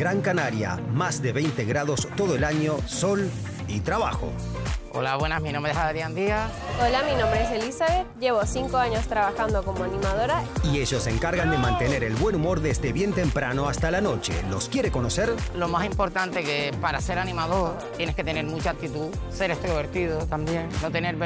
Gran Canaria, más de 20 grados todo el año, sol y trabajo. Hola, buenas, mi nombre es Adrián Díaz. Hola, mi nombre es Elizabeth, llevo 5 años trabajando como animadora. Y ellos se encargan de mantener el buen humor desde bien temprano hasta la noche. ¿Los quiere conocer? Lo más importante que para ser animador tienes que tener mucha actitud, ser extrovertido también, no tener